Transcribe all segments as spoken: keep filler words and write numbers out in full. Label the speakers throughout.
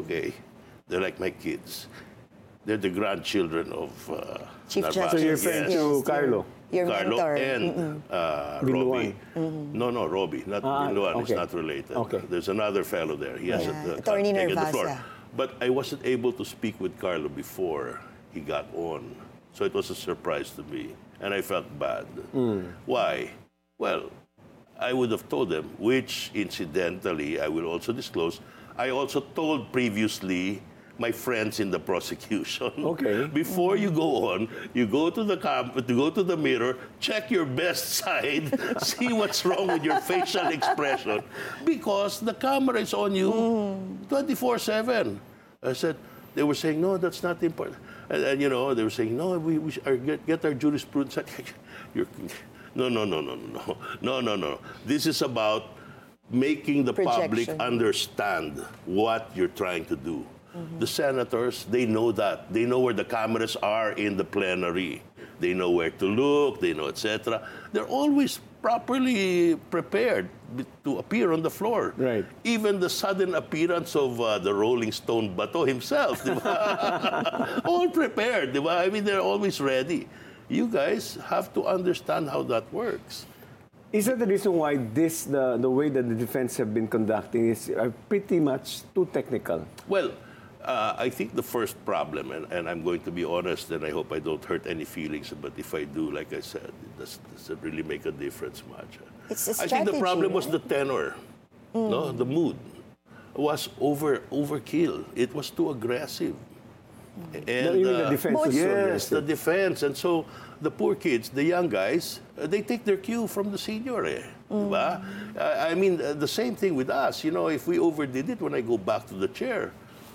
Speaker 1: okay, they're like my kids. They're the grandchildren of uh,
Speaker 2: Chief
Speaker 1: Narvaez.
Speaker 2: Justice.
Speaker 3: So you're friends
Speaker 1: Yes.
Speaker 3: to Carlo?
Speaker 2: Your
Speaker 1: Carlo
Speaker 2: mentor.
Speaker 1: and uh,
Speaker 3: Binluan.
Speaker 1: Robbie. No, no, Robbie, not
Speaker 3: Ah,
Speaker 1: Binluan.
Speaker 3: okay.
Speaker 1: It's not related.
Speaker 3: Okay.
Speaker 1: There's another fellow there. He has
Speaker 2: Yeah,
Speaker 1: a,
Speaker 2: Attorney
Speaker 1: taken the
Speaker 2: Nervasa.
Speaker 1: floor. But I wasn't able to speak with Carlo before he got on. So it was a surprise to me. And I felt bad. Why? Well, I would have told them, which incidentally I will also disclose. I also told previously my friends in the prosecution.
Speaker 3: Okay.
Speaker 1: Before you go on, you go to the camp, to go to the mirror, check your best side, see what's wrong with your facial expression, because the camera is on you twenty-four seven. I said, they were saying, no, that's not important. And, and you know, they were saying, no, we, we should, our, get, get our jurisprudence. You're, no, no, no, no, no, no, no, no. This is about making the public
Speaker 2: Projection.
Speaker 1: understand what you're trying to do. The senators, they know that. They know where the cameras are in the plenary. They know where to look, they know, et cetera. They're always properly prepared to appear on the floor.
Speaker 3: Right.
Speaker 1: Even the sudden appearance of uh, the Rolling Stone Bato himself, di ba? All prepared, di ba? I mean, they're always ready. You guys have to understand how that works.
Speaker 3: Is that the reason why this, the, the way that the defense have been conducting is uh, pretty much too technical?
Speaker 1: Well, uh, I think the first problem, and, and I'm going to be honest, and I hope I don't hurt any feelings, but if I do, like I said, it does, doesn't really make a difference much.
Speaker 2: It's a
Speaker 1: I think the
Speaker 2: strategy,
Speaker 1: problem was
Speaker 2: right?
Speaker 1: the tenor, no, the mood was over overkill. It was too aggressive. And,
Speaker 3: Even the
Speaker 1: uh,
Speaker 3: defense was so
Speaker 1: yes,
Speaker 3: aggressive.
Speaker 1: the defense. And so the poor kids, the young guys, uh, they take their cue from the senior. Eh, diba? Uh, I mean, uh, the same thing with us. You know, if we overdid it, when I go back to the chair,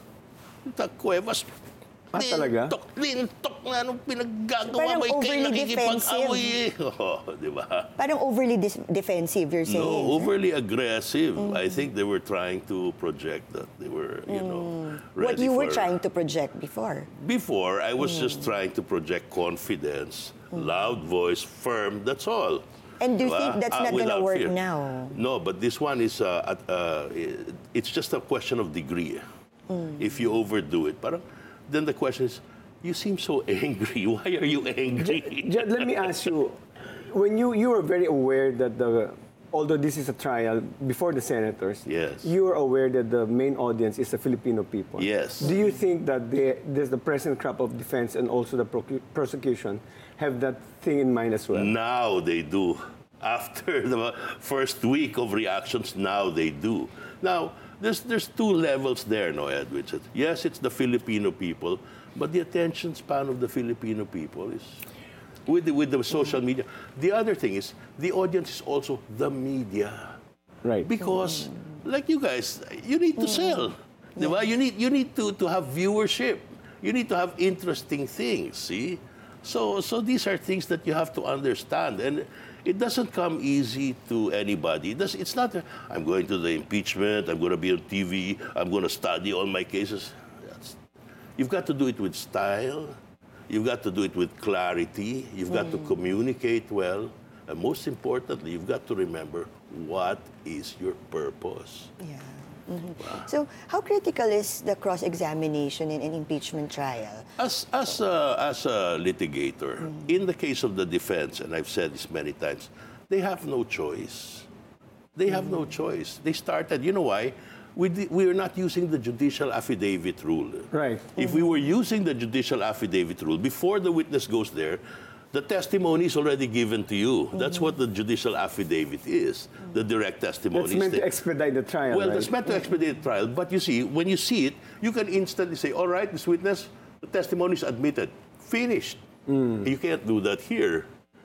Speaker 1: the Cuevas,
Speaker 3: Ah, talaga?
Speaker 1: lintok, lintok na anong pinaggagawa
Speaker 2: Parang
Speaker 1: mo, ikay
Speaker 2: overly
Speaker 1: nakikipag-away. eh. Oh, di ba?
Speaker 2: Parang overly dis- defensive, you're saying.
Speaker 1: No, overly aggressive. I think they were trying to project that they were, you know, ready
Speaker 2: What you were
Speaker 1: for-
Speaker 2: trying to project before.
Speaker 1: Before, I was just trying to project confidence, loud voice, firm, that's all.
Speaker 2: And do you
Speaker 1: Diba?
Speaker 2: think that's
Speaker 1: Ah,
Speaker 2: not going to
Speaker 1: without
Speaker 2: work
Speaker 1: fear.
Speaker 2: now?
Speaker 1: No, but this one is, uh, at, uh, it's just a question of degree. If you overdo it, parang, then the question is, you seem so angry. Why are you angry?
Speaker 3: Jed, let me ask you, when you, you were very aware that the, although this is a trial before the senators,
Speaker 1: Yes.
Speaker 3: you are aware that the main audience is the Filipino people.
Speaker 1: Yes.
Speaker 3: Do you think that they, there's the present crop of defense and also the procu- prosecution have that thing in mind as well?
Speaker 1: Now they do. After the first week of reactions, now they do. Now, there's there's two levels there, no, Edwin? Yes, it's the Filipino people, but the attention span of the Filipino people is with the, with the social media. The other thing is the audience is also the media,
Speaker 3: Right.
Speaker 1: because like you guys, you need to sell, di ba? You need you need to to have viewership. You need to have interesting things. See, so so these are things that you have to understand, and it doesn't come easy to anybody. It does, it's not, a, I'm going to the impeachment, I'm going to be on T V, I'm going to study all my cases. That's, you've got to do it with style. You've got to do it with clarity. You've got to communicate well. And most importantly, you've got to remember what is your purpose.
Speaker 2: Yeah. Mhm. So, how critical is the cross-examination in an impeachment trial?
Speaker 1: As, as, a, as a litigator, in the case of the defense, and I've said this many times, they have no choice. They have no choice. They started, you know why? We, di- we are not using the judicial affidavit rule.
Speaker 3: Right.
Speaker 1: If we were using the judicial affidavit rule, before the witness goes there, the testimony is already given to you. That's what the judicial affidavit is, the direct testimony.
Speaker 3: That's meant to expedite the trial,
Speaker 1: Well,
Speaker 3: right?
Speaker 1: that's meant to expedite the trial. But you see, when you see it, you can instantly say, all right, this witness, the testimony is admitted. Finished. You can't do that here.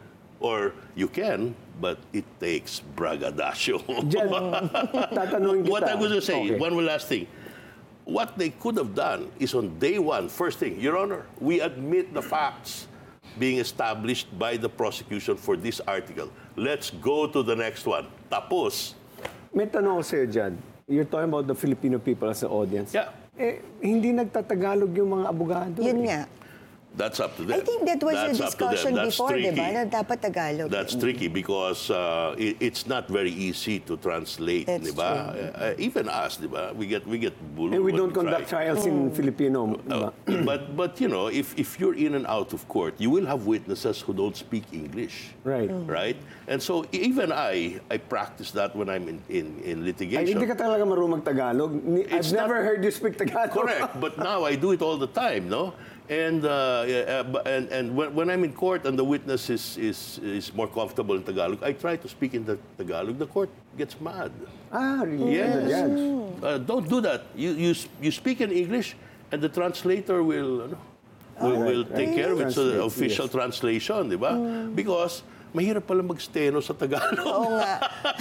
Speaker 1: Or you can, but it takes braggadocio.
Speaker 3: Jed, tatanungin kita.
Speaker 1: What I'm going to say,
Speaker 3: Okay.
Speaker 1: one last thing. What they could have done is on day one, first thing, Your Honor, we admit the facts being established by the prosecution for this article. Let's go to the next one. Tapos.
Speaker 3: May tanong ko sa'yo, Jad. You're talking about the Filipino people as an audience.
Speaker 1: Yeah.
Speaker 3: Eh, hindi nagtatagalog yung mga abogado.
Speaker 2: Yun
Speaker 3: eh.
Speaker 2: nga.
Speaker 1: That's up to them.
Speaker 2: I think that was
Speaker 1: That's
Speaker 2: a
Speaker 1: up to them.
Speaker 2: discussion
Speaker 1: That's
Speaker 2: before, di ba?
Speaker 1: tricky.
Speaker 2: Na dapat Tagalog.
Speaker 1: That's tricky because uh, it, it's not very easy to translate,
Speaker 2: That's
Speaker 1: di ba? Uh, even us, di ba? We get we get bullied.
Speaker 3: And we
Speaker 1: when
Speaker 3: don't conduct
Speaker 1: try.
Speaker 3: trials in Filipino.
Speaker 1: Uh,
Speaker 3: diba?
Speaker 1: but but you know, if if you're in and out of court, you will have witnesses who don't speak English.
Speaker 3: Right.
Speaker 1: Right? And so even I I practice that when I'm in in, in
Speaker 3: Ay,
Speaker 1: litigation.
Speaker 3: hindi ka talaga marunong Tagalog. Ni- I've
Speaker 1: It's
Speaker 3: never
Speaker 1: not-
Speaker 3: heard you speak Tagalog.
Speaker 1: Correct, but now I do it all the time, no? And uh, yeah, uh, bu- and and when, when I'm in court and the witness is, is is more comfortable in Tagalog, I try to speak in the Tagalog. The court gets mad.
Speaker 3: Ah, really?
Speaker 1: Yes.
Speaker 3: The judge.
Speaker 1: Uh, don't do that. You you s- you speak in English, and the translator will ano, will,
Speaker 3: right,
Speaker 1: will take
Speaker 3: right.
Speaker 1: care of it. So the
Speaker 3: Translate,
Speaker 1: official
Speaker 3: yes.
Speaker 1: translation, di ba? Because mahirap pala mag-steno sa Tagalog.
Speaker 2: Oo nga.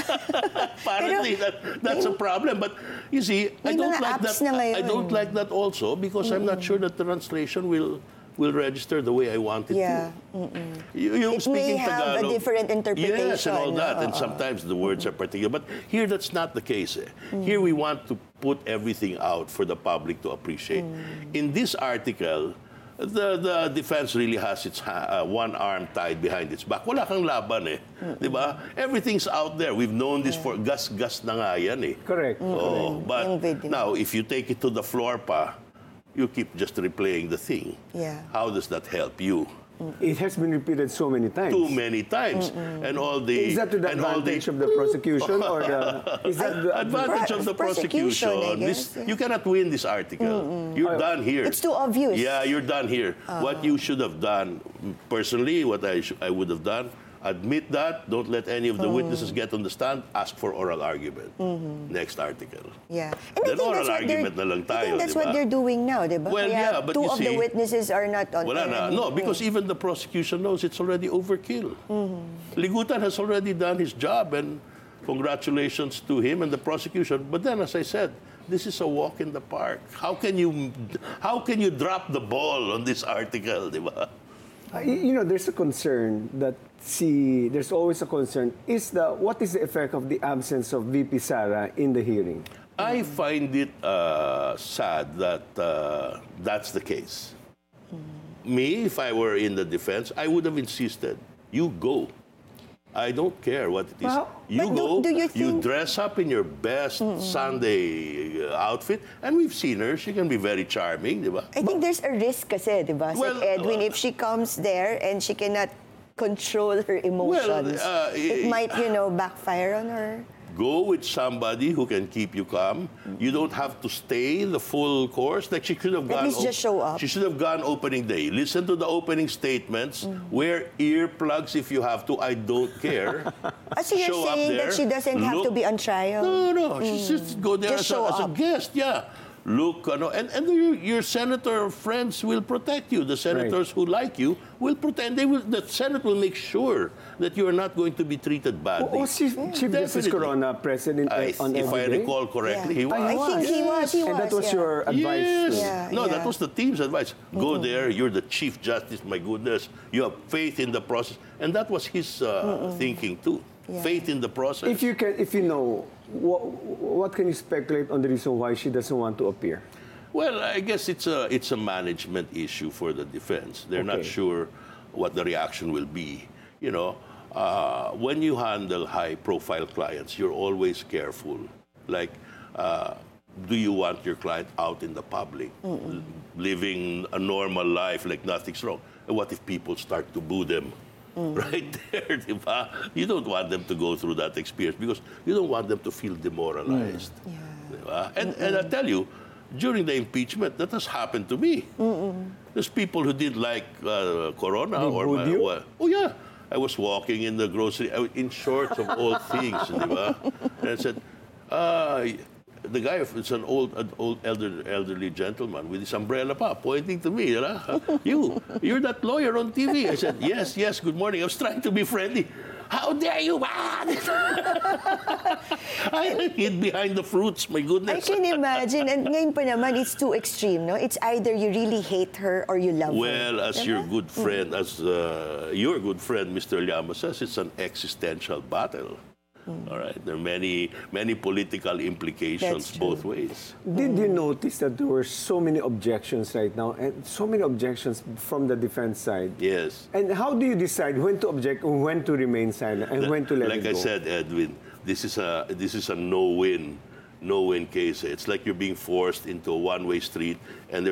Speaker 1: Apparently, that, that's a problem. But you see, I
Speaker 2: May
Speaker 1: don't
Speaker 2: mga
Speaker 1: like
Speaker 2: apps
Speaker 1: that.
Speaker 2: na ngayon.
Speaker 1: I don't like that also because I'm not sure that the translation will will register the way I want it
Speaker 2: Yeah.
Speaker 1: to. You, yung
Speaker 2: It may
Speaker 1: speaking
Speaker 2: have a
Speaker 1: Tagalog,
Speaker 2: different interpretation,
Speaker 1: Yes, and all that.
Speaker 2: no?
Speaker 1: And
Speaker 2: Oo.
Speaker 1: sometimes the words are particular. But here, that's not the case. eh. Here, we want to put everything out for the public to appreciate. In this article, the the defense really has its ha- uh, one arm tied behind its back. Wala kang laban eh. Di ba? Everything's out there. We've known this for gas-gas na nga yan eh.
Speaker 3: Correct.
Speaker 1: Oh, but
Speaker 2: Yung video.
Speaker 1: now, if you take it to the floor pa, you keep just replaying the thing.
Speaker 2: Yeah.
Speaker 1: How does that help you?
Speaker 3: It has been repeated so many times.
Speaker 1: Too many times. And all the...
Speaker 3: Is that to the
Speaker 1: and all
Speaker 3: advantage of the prosecution or the... Is that the
Speaker 1: advantage of the
Speaker 2: Prosecution,
Speaker 1: prosecution?
Speaker 2: I
Speaker 1: This,
Speaker 2: guess, yeah.
Speaker 1: you cannot win this article. You're done here.
Speaker 2: It's too obvious.
Speaker 1: Yeah, you're done here. What you should have done, personally, what I, sh- I would have done, admit that, don't let any of the witnesses get on the stand, ask for oral argument. Next article.
Speaker 2: Yeah. And
Speaker 1: Then
Speaker 2: I think
Speaker 1: oral
Speaker 2: that's what they're,
Speaker 1: argument na lang
Speaker 2: I
Speaker 1: tayo,
Speaker 2: think that's
Speaker 1: di
Speaker 2: what
Speaker 1: ba?
Speaker 2: they're doing now, di ba?
Speaker 1: Well,
Speaker 2: Kaya
Speaker 1: yeah, but
Speaker 2: two
Speaker 1: you
Speaker 2: of the
Speaker 1: see-
Speaker 2: witnesses are not on
Speaker 1: Wala
Speaker 2: air
Speaker 1: na. No,
Speaker 2: anymore.
Speaker 1: because even the prosecution knows it's already overkill. Ligutan has already done his job, and congratulations to him and the prosecution. But then, as I said, this is a walk in the park. How can you, how can you drop the ball on this article, di ba?
Speaker 3: Uh, y- you know, there's a concern that see, there's always a concern. Is the what is the effect of the absence of V P Sara in the hearing?
Speaker 1: I find it uh, sad that uh, that's the case. Me, if I were in the defense, I would have insisted, you go. I don't care what it is.
Speaker 3: Well,
Speaker 1: you
Speaker 2: but do-
Speaker 1: go,
Speaker 2: do you think-
Speaker 1: dress up in your best Sunday uh, outfit, and we've seen her. She can be very charming, di ba?
Speaker 2: I think there's a risk kasi, di ba?
Speaker 1: Well,
Speaker 2: Like Edwin,
Speaker 1: uh,
Speaker 2: if she comes there and she cannot control her emotions,
Speaker 1: uh,
Speaker 2: it
Speaker 1: eh,
Speaker 2: might, you know, backfire on her.
Speaker 1: Go with somebody who can keep you calm. You don't have to stay the full course. Like she could have
Speaker 2: At
Speaker 1: gone.
Speaker 2: least just show up.
Speaker 1: She should have gone opening day. Listen to the opening statements. Wear earplugs if you have to. I don't care.
Speaker 2: Ah, so you're
Speaker 1: Show up
Speaker 2: saying
Speaker 1: there,
Speaker 2: that she doesn't have to
Speaker 1: look-
Speaker 2: be on trial?
Speaker 1: No, no. She just go there
Speaker 2: Just
Speaker 1: as, a,
Speaker 2: show
Speaker 1: as a
Speaker 2: up.
Speaker 1: guest. Yeah. Look, ano, and, and your, your senator friends will protect you. The senators who like you will protect. They will. The Senate will make sure that you are not going to be treated badly.
Speaker 3: Was Chief, Chief Justice
Speaker 1: Definitely.
Speaker 3: Corona present
Speaker 1: I,
Speaker 3: on
Speaker 1: if
Speaker 3: every
Speaker 1: I
Speaker 3: day?
Speaker 1: recall correctly, he was.
Speaker 2: I think he was. He
Speaker 3: And
Speaker 2: was.
Speaker 3: that was
Speaker 2: yeah.
Speaker 3: your advice
Speaker 1: Yes.
Speaker 3: to
Speaker 2: Yeah.
Speaker 1: No, that
Speaker 2: yeah.
Speaker 1: was the team's advice. Go there. You're the Chief Justice. My goodness, you have faith in the process, and that was his uh, thinking too.
Speaker 2: Yeah.
Speaker 1: Faith in the process.
Speaker 3: If you can, if you know, what, what can you speculate on the reason why she doesn't want to appear?
Speaker 1: Well, I guess it's a it's a management issue for the defense. They're not
Speaker 3: Okay.
Speaker 1: sure what the reaction will be. You know, uh, when you handle high-profile clients, you're always careful. Like, uh, do you want your client out in the public, l- living a normal life like nothing's wrong? And what if people start to boo them? Right there, di ba? You don't want them to go through that experience because you don't want them to feel demoralized.
Speaker 2: Yeah.
Speaker 1: Di ba? And, and I tell you, during the impeachment, that has happened to me. There's people who didn't like uh, Corona
Speaker 3: They
Speaker 1: or
Speaker 3: booed
Speaker 1: my,
Speaker 3: you?
Speaker 1: what- oh yeah. I was walking in the grocery I was in shorts of all things, di ba? And I said, uh, the guy, it's an old, an old elder, elderly gentleman with his umbrella pa, pointing to me. Huh? You, you're that lawyer on T V. I said, yes, yes, good morning. I was trying to be friendly. How dare you, man? I hid behind the fruits, my
Speaker 2: I
Speaker 1: goodness.
Speaker 2: can imagine. And ngayon pa naman, it's too extreme, no? It's either you really hate her or you love her.
Speaker 1: Well, as
Speaker 2: Diba?
Speaker 1: your good friend, as uh, your good friend, Mister Llamas says, it's an existential battle. All right, there are many many political implications
Speaker 2: That's true.
Speaker 1: both ways.
Speaker 3: Did you notice that there were so many objections right now, and so many objections from the defense side?
Speaker 1: Yes.
Speaker 3: And how do you decide when to object and when to remain silent and when to let
Speaker 1: like
Speaker 3: it
Speaker 1: I
Speaker 3: go?
Speaker 1: said, Edwin, this is a this is a no-win, no-win case. It's like you're being forced into a one-way street, and